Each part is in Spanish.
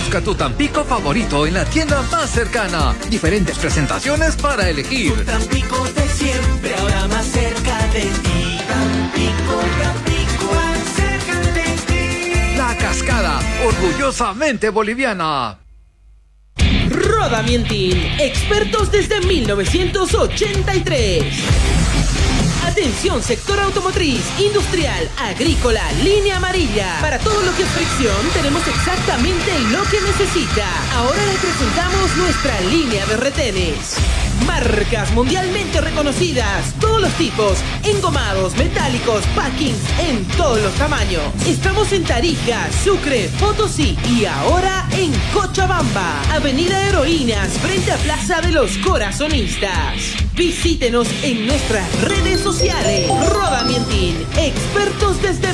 Busca tu Tampico favorito en la tienda más cercana. Diferentes presentaciones para elegir. Tu Tampico de siempre, ahora más cerca de ti. Tampico, Tampico, más cerca de ti. La Cascada, orgullosamente boliviana. Roda Mientin, expertos desde 1983. Atención, sector automotriz, industrial, agrícola, línea amarilla. Para todo lo que es fricción, tenemos exactamente lo que necesita. Ahora le presentamos nuestra línea de retenes. Marcas mundialmente reconocidas, todos los tipos, engomados, metálicos, packings, en todos los tamaños. Estamos en Tarija, Sucre, Potosí y ahora en Cochabamba. Avenida Heroínas, frente a Plaza de los Corazonistas. Visítenos en nuestras redes sociales. Roda Mientin, expertos desde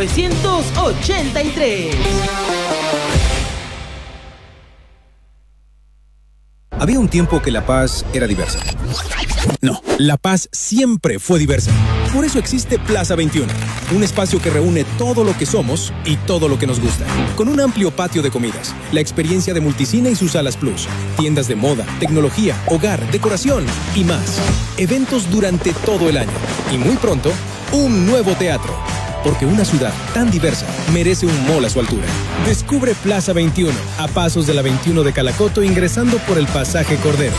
1983. Había un tiempo que La Paz era diversa. No, La Paz siempre fue diversa. Por eso existe Plaza 21, un espacio que reúne todo lo que somos y todo lo que nos gusta. Con un amplio patio de comidas, la experiencia de Multicine y sus salas Plus, tiendas de moda, tecnología, hogar, decoración y más. Eventos durante todo el año. Y muy pronto, un nuevo teatro. Porque una ciudad tan diversa merece un mall a su altura. Descubre Plaza 21, a pasos de la 21 de Calacoto, ingresando por el pasaje Cordero.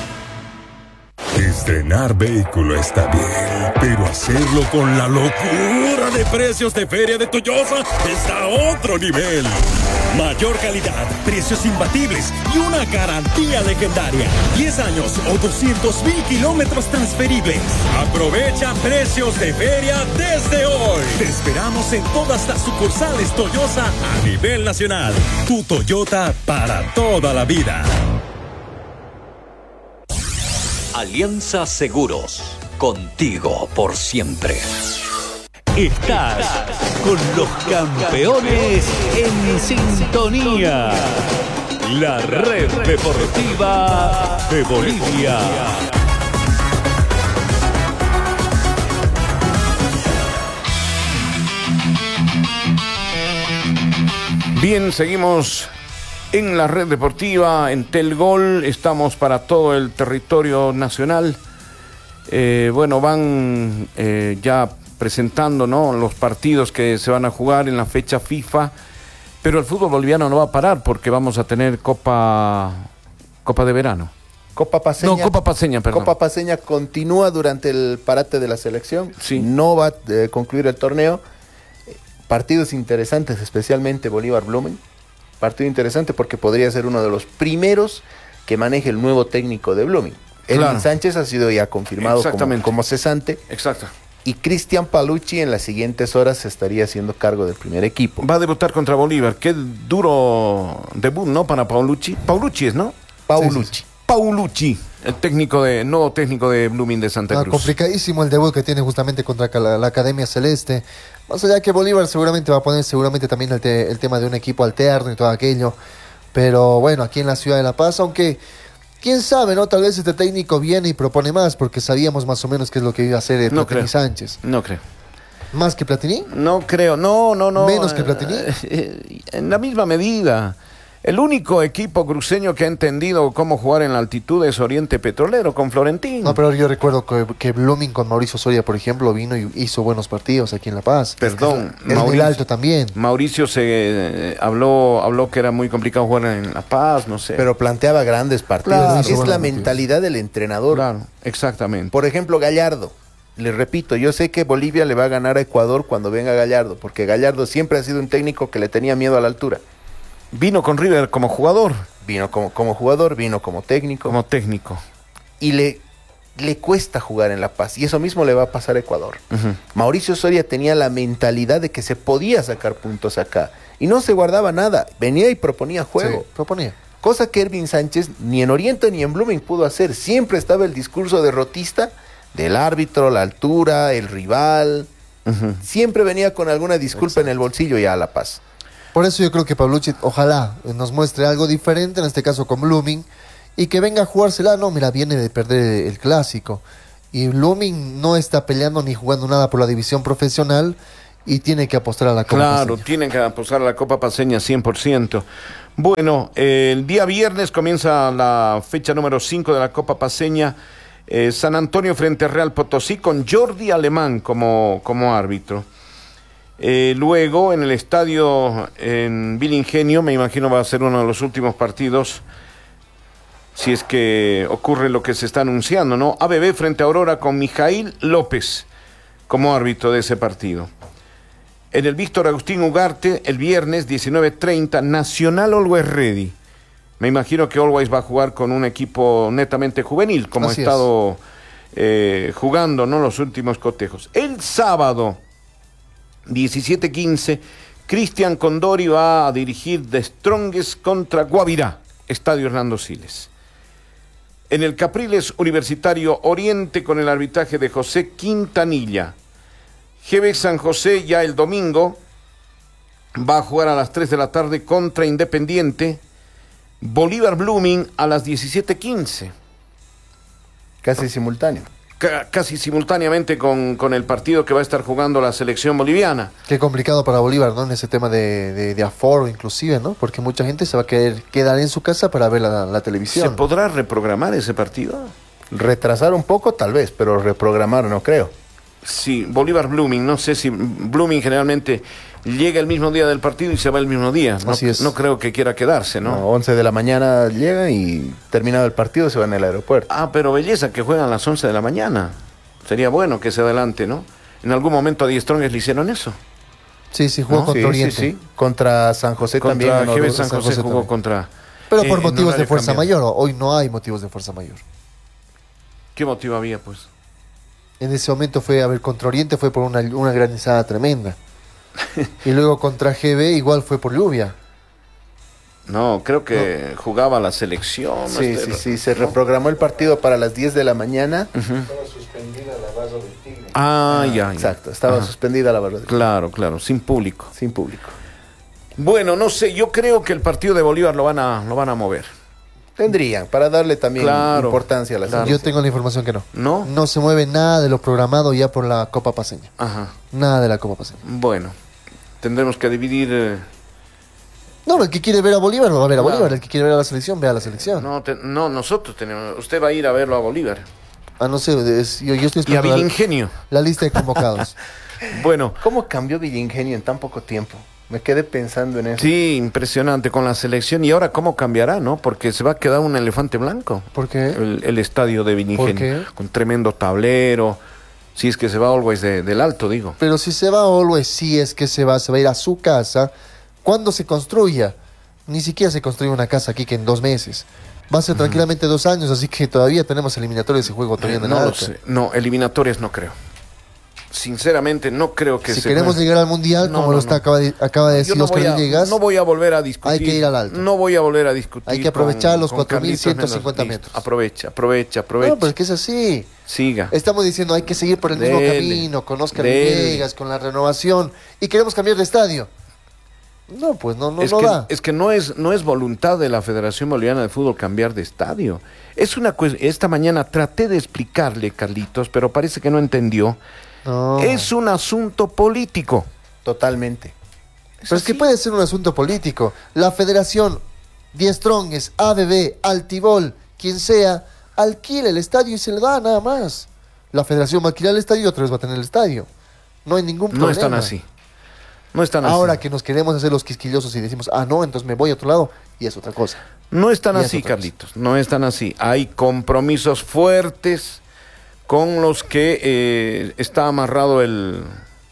Estrenar vehículo está bien, pero hacerlo con la locura de precios de Feria de Toyosa está a otro nivel. Mayor calidad, precios imbatibles y una garantía legendaria. 10 años o 200,000 kilómetros transferibles. Aprovecha precios de feria desde hoy. Te esperamos en todas las sucursales Toyosa a nivel nacional. Tu Toyota para toda la vida. Alianza Seguros, contigo por siempre. Estás con los campeones en sintonía. La red deportiva de Bolivia. Bien, seguimos en la red deportiva, en Telgol. Estamos para todo el territorio nacional. Van ya presentando, ¿no?, los partidos que se van a jugar en la fecha FIFA, pero el fútbol boliviano no va a parar porque vamos a tener Copa de Verano. Copa Paceña. No, Copa Paceña, perdón. Copa Paceña continúa durante el parate de la selección. Sí. No va a concluir el torneo. Partidos interesantes, especialmente Bolívar-Blooming. Partido interesante porque podría ser uno de los primeros que maneje el nuevo técnico de Blooming. Elvin Sánchez ha sido ya confirmado como cesante. Exacto. Y Cristian Paulucci en las siguientes horas se estaría haciendo cargo del primer equipo. Va a debutar contra Bolívar. Qué duro debut, ¿no?, para Paulucci. Paulucci es, ¿no? Paulucci. Sí. Paulucci, el nuevo técnico de Blooming de Santa Cruz. Complicadísimo el debut que tiene justamente contra la Academia Celeste. Más allá que Bolívar seguramente va a poner también el tema de un equipo alterno y todo aquello. Pero bueno, aquí en la ciudad de La Paz, aunque quién sabe, ¿no? Tal vez este técnico viene y propone más, porque sabíamos más o menos qué es lo que iba a hacer Platini Sánchez. No creo. ¿Más que Platini? No creo, no. ¿Menos que Platini? En la misma medida. El único equipo cruceño que ha entendido cómo jugar en la altitud es Oriente Petrolero con Florentino. No, pero yo recuerdo que Blooming con Mauricio Soria, por ejemplo, vino y hizo buenos partidos aquí en La Paz. Perdón, es muy alto también. Mauricio habló que era muy complicado jugar en La Paz, no sé. Pero planteaba grandes partidos. Claro, es la mentalidad del entrenador. Claro, exactamente. Por ejemplo, Gallardo. Les repito, yo sé que Bolivia le va a ganar a Ecuador cuando venga Gallardo, porque Gallardo siempre ha sido un técnico que le tenía miedo a la altura. Vino con River como jugador. Vino como jugador, vino como técnico. Como técnico. Y le cuesta jugar en La Paz. Y eso mismo le va a pasar a Ecuador. Uh-huh. Mauricio Soria tenía la mentalidad de que se podía sacar puntos acá. Y no se guardaba nada. Venía y proponía juego. Sí, proponía. Cosa que Elvin Sánchez ni en Oriente ni en Blooming pudo hacer. Siempre estaba el discurso derrotista del árbitro, la altura, el rival. Uh-huh. Siempre venía con alguna disculpa en el bolsillo ya a La Paz. Por eso yo creo que Paulucci ojalá nos muestre algo diferente, en este caso con Blooming, y que venga a jugársela. No, mira, viene de perder el clásico. Y Blooming no está peleando ni jugando nada por la división profesional, y tiene que apostar a la Copa Claro, Paceña. tienen que apostar a la Copa Paceña 100%. Bueno, el día viernes comienza la fecha número 5 de la Copa Paceña. San Antonio frente a Real Potosí con Jordi Alemán como árbitro. Luego en el estadio en Villa Ingenio, me imagino va a ser uno de los últimos partidos, si es que ocurre lo que se está anunciando, ¿no? ABB frente a Aurora con Mijail López como árbitro de ese partido. En el Víctor Agustín Ugarte, el viernes 19:30, Nacional Always Ready. Me imagino que Always va a jugar con un equipo netamente juvenil, como Así ha estado jugando, ¿no?, los últimos cotejos. El sábado 17:15, Cristian Condori va a dirigir The Strongest contra Guavirá, Estadio Hernando Siles. En el Capriles Universitario Oriente con el arbitraje de José Quintanilla. GB San José ya el domingo va a jugar a las 3 de la tarde contra Independiente. Bolívar Blooming a las 17:15. Casi simultáneo. Casi simultáneamente con el partido que va a estar jugando la selección boliviana. Qué complicado para Bolívar, ¿no? En ese tema de aforo inclusive, ¿no? Porque mucha gente se va a querer quedar en su casa para ver la televisión. ¿Se podrá reprogramar ese partido? Retrasar un poco tal vez, pero reprogramar no creo. Sí, Bolívar Blooming, no sé si Blooming generalmente llega el mismo día del partido y se va el mismo día. No, Así es. No creo que quiera quedarse, ¿no? 11 de la mañana llega y terminado el partido se van al aeropuerto. Ah, pero belleza que juegan a las 11 de la mañana. Sería bueno que se adelante, ¿no? En algún momento a Die Strongest le hicieron eso. Sí, jugó ¿No? contra Oriente. Sí. Contra San José también. Contra GB San San José José jugó también. contra... Pero por en motivos de horario fuerza cambiado. mayor. Hoy no hay motivos de fuerza mayor. ¿Qué motivo había, pues? En ese momento contra Oriente fue por una granizada tremenda. Y luego contra GB igual fue por lluvia. No, creo que jugaba la selección. Sí. Se reprogramó el partido para las 10 de la mañana. Ya. Exacto, estaba suspendida la barra. Claro, sin público. Sin público. Bueno, no sé, yo creo que el partido de Bolívar lo van a mover. Tendrían, para darle también importancia a la selección. Yo tengo la información que no. ¿No? No se mueve nada de lo programado ya por la Copa Paceña. Ajá. Nada de la Copa Paceña. Bueno, tendremos que dividir... No, el que quiere ver a Bolívar va a ver a Claro. Bolívar. El que quiere ver a la selección, ve a la selección. No, nosotros tenemos... Usted va a ir a verlo a Bolívar. Ah, no sé, yo estoy Y a esperando Villingenio. la lista de convocados. Bueno, ¿Cómo cambió Villingenio en tan poco tiempo? Me quedé pensando en eso. sí, impresionante con la selección. Y ahora, ¿cómo cambiará, no? Porque se va a quedar un elefante blanco. ¿Por qué? El estadio de Villingenio. ¿Por qué? Con tremendo tablero. Si es que se va Always del Alto, digo. Pero si se va a Always, si es que se va a ir a su casa. ¿Cuándo se construya? Ni siquiera se construye una casa aquí que en 2 meses. Va a ser tranquilamente 2 años, así que todavía tenemos eliminatorias de juego todavía en el No lo Alto. sé. No, eliminatorias no creo. Sinceramente, no creo que Si se queremos juegue. llegar al Mundial, No, como no, lo no. acaba de decir Yo Oscar Villegas, no voy a volver a discutir. Hay que ir al Alto. No voy a volver a discutir. Hay que aprovechar los con 4.150 Carlitos metros. Aprovecha. No, pero es que es así. Siga. Estamos diciendo hay que seguir por el mismo Dele. camino, con Oscar Dele. Villegas, con la renovación, y queremos cambiar de estadio. No, pues no da. Es que no es voluntad de la Federación Boliviana de Fútbol cambiar de estadio. Esta mañana traté de explicarle, Carlitos, pero parece que no entendió. No. Es un asunto político. Totalmente. Pero es que puede ser un asunto político. La Federación, Die Strongest, ABB, Altibol, quien sea, alquila el estadio y se le da nada más. La Federación va a alquilar el estadio y otra vez va a tener el estadio. No hay ningún problema. No están así. No están así. Ahora que nos queremos hacer los quisquillosos y decimos, no, entonces me voy a otro lado, y es otra cosa. No están Y es así, otra cosa. Carlitos. No están así. Hay compromisos fuertes con los que está amarrado el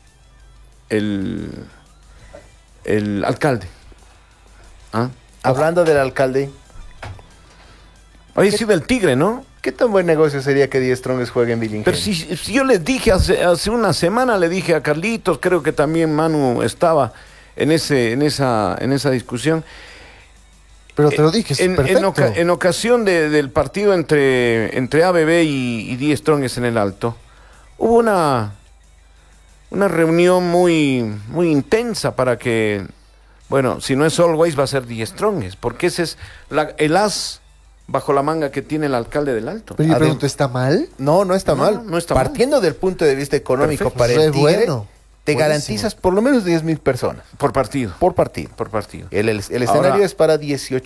alcalde. ¿Ah? Hablando del alcalde, Había sido el Tigre, ¿no? ¿qué tan buen negocio sería que Die Strongest juegue en Villingenio? Pero si yo les dije hace una semana, le dije a Carlitos, creo que también Manu estaba en esa discusión. Pero te lo dije, es perfecto. En ocasión del partido entre ABB y Die Strongest en el Alto, hubo una reunión muy intensa para que, bueno, si no es Always va a ser Die Strongest, porque ese es el as bajo la manga que tiene el alcalde del Alto. Pero yo pregunto, ¿está mal? No está mal. No está mal. Partiendo del punto de vista económico Perfecto. para Re el Tigre, bueno. te Buenísimo. garantizas por lo menos 10.000 personas. Por partido. Por partido. Por partido. El escenario Ahora, es para 18.000